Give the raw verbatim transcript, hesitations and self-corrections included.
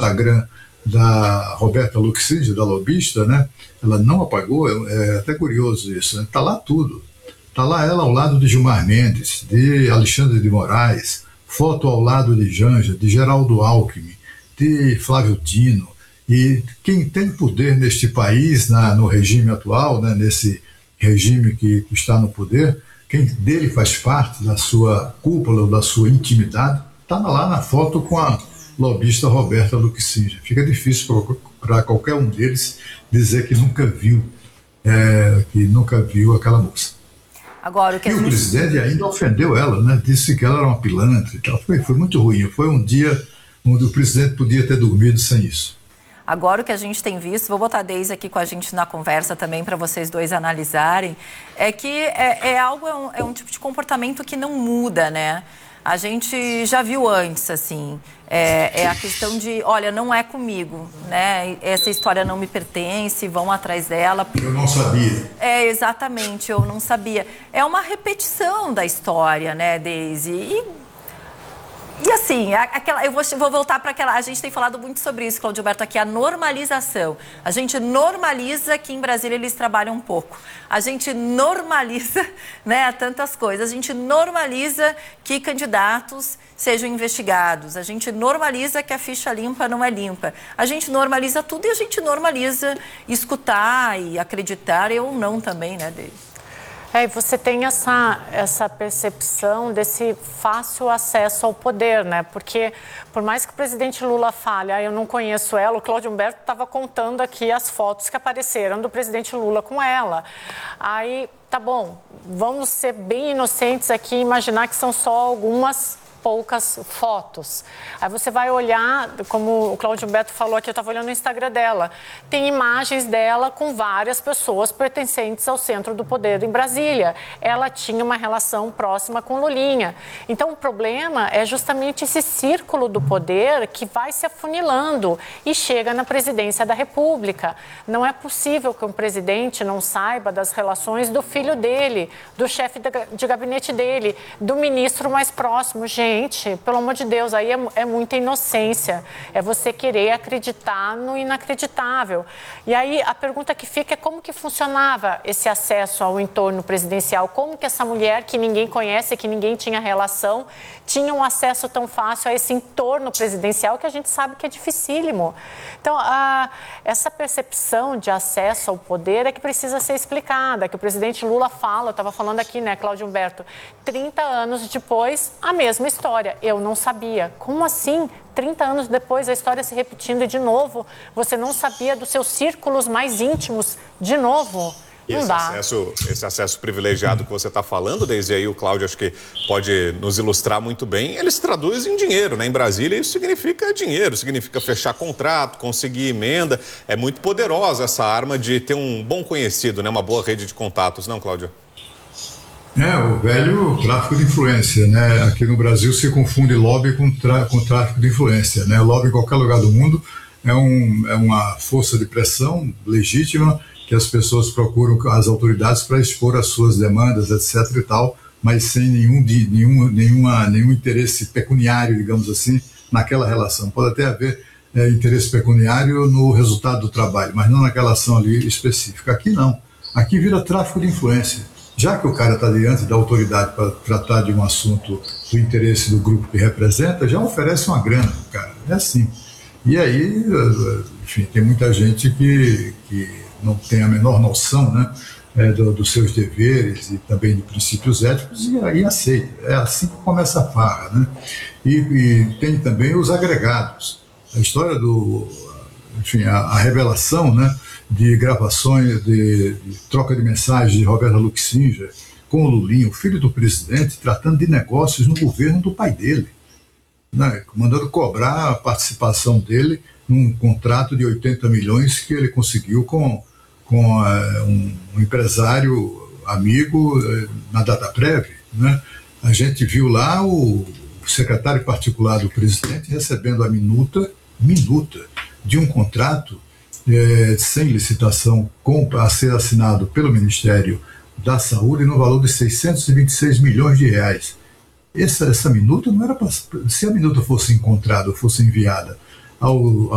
Instagram da Roberta Luxinde, da lobista, né? Ela não apagou, é até curioso isso, está, né? Lá tudo. Está lá ela ao lado de Gilmar Mendes, de Alexandre de Moraes, foto ao lado de Janja, de Geraldo Alckmin, de Flávio Dino. E quem tem poder neste país, na, no regime atual, né, nesse regime que, que está no poder, quem dele faz parte da sua cúpula, da sua intimidade, está lá na foto com a lobista Roberta Luxinde. Fica difícil para qualquer um deles dizer que nunca viu, é, que nunca viu aquela moça. Agora, o que e gente... o presidente ainda ofendeu ela, né? Disse que ela era uma pilantra e tal. Foi, foi muito ruim. Foi um dia onde o presidente podia ter dormido sem isso. Agora, o que a gente tem visto, vou botar a Deise aqui com a gente na conversa também para vocês dois analisarem, é que é, é algo, é um, é um tipo de comportamento que não muda, né? A gente já viu antes, assim, é, é a questão de, olha, não é comigo, né? Essa história não me pertence, vão atrás dela. Eu não sabia. É, exatamente, eu não sabia. É uma repetição da história, né, Deise? E, e assim, aquela, eu vou, vou voltar para aquela... A gente tem falado muito sobre isso, Cláudio Alberto, aqui, a normalização. A gente normaliza que em Brasília eles trabalham um pouco. A gente normaliza, né, tantas coisas. A gente normaliza que candidatos sejam investigados. A gente normaliza que a ficha limpa não é limpa. A gente normaliza tudo e a gente normaliza escutar e acreditar, eu não também, né, Deise? É, e você tem essa, essa percepção desse fácil acesso ao poder, né? Porque, por mais que o presidente Lula fale, ah, eu não conheço ela, o Cláudio Humberto estava contando aqui as fotos que apareceram do presidente Lula com ela. Aí, tá bom, vamos ser bem inocentes aqui e imaginar que são só algumas poucas fotos. Aí você vai olhar, como o Cláudio Humberto falou aqui, eu estava olhando no Instagram dela, tem imagens dela com várias pessoas pertencentes ao centro do poder em Brasília. Ela tinha uma relação próxima com Lulinha. Então o problema é justamente esse círculo do poder que vai se afunilando e chega na presidência da República. Não é possível que um presidente não saiba das relações do filho dele, do chefe de gabinete dele, do ministro mais próximo. Gente, Gente, pelo amor de Deus, aí é, é muita inocência, é você querer acreditar no inacreditável. E aí a pergunta que fica é como que funcionava esse acesso ao entorno presidencial, como que essa mulher que ninguém conhece, que ninguém tinha relação, tinha um acesso tão fácil a esse entorno presidencial que a gente sabe que é dificílimo. Então, a, essa percepção de acesso ao poder é que precisa ser explicada, que o presidente Lula fala, eu estava falando aqui, né, Cláudio Humberto, trinta anos depois, a mesma história. História, eu não sabia. Como assim? trinta anos depois, a história se repetindo de novo, você não sabia dos seus círculos mais íntimos de novo? E não esse dá. acesso, esse acesso privilegiado que você está falando, desde aí o Cláudio acho que pode nos ilustrar muito bem, ele se traduz em dinheiro, né? Em Brasília isso significa dinheiro, significa fechar contrato, conseguir emenda. É muito poderosa essa arma de ter um bom conhecido, né? Uma boa rede de contatos, não, Cláudio? É, o velho tráfico de influência, né? Aqui no Brasil se confunde lobby com, com tráfico de influência, né? O lobby em qualquer lugar do mundo é, um, é uma força de pressão legítima que as pessoas procuram as autoridades para expor as suas demandas, etc e tal, mas sem nenhum, nenhum, nenhuma, nenhum interesse pecuniário, digamos assim, naquela relação. Pode até haver é, interesse pecuniário no resultado do trabalho, mas não naquela ação ali específica. Aqui não. Aqui vira tráfico de influência. Já que o cara está diante da autoridade para tratar de um assunto do interesse do grupo que representa, já oferece uma grana para o cara. É assim. E aí, enfim, tem muita gente que, que não tem a menor noção, né, é, do, dos seus deveres e também de princípios éticos e aí aceita. É assim que começa a farra, né? E, e tem também os agregados. A história do... Enfim, a, a revelação, né, de gravações, de, de troca de mensagens de Roberta Luxinde com o Lulinha, o filho do presidente, tratando de negócios no governo do pai dele, né, mandando cobrar a participação dele num contrato de oitenta milhões que ele conseguiu com, com uh, um, um empresário amigo uh, na Dataprev, né? A gente viu lá o secretário particular do presidente recebendo a minuta, minuta de um contrato é, sem licitação com, a ser assinado pelo Ministério da Saúde no valor de seiscentos e vinte e seis milhões de reais. Essa, essa minuta não era para... Se a minuta fosse encontrada ou fosse enviada ao,